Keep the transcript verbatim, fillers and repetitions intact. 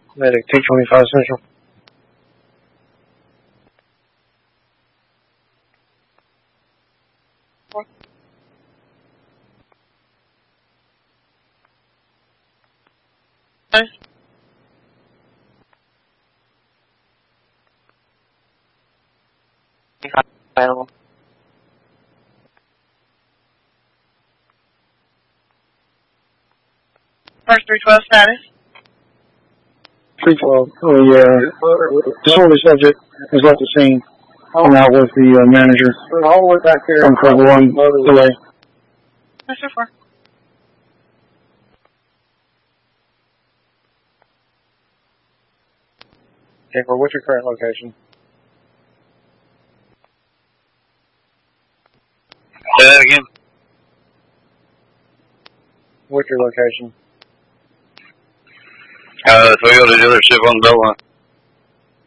Medic two twenty-five Central. Available. First three twelve status. three twelve. Oh, yeah. Disorderly subject has left the scene. I'm out with the uh, manager. All the way back there. From Code one, delay. Mister four. Okay, well, what's your current location? Say that again. What's your location? Uh, Toyota dealership on Beltline.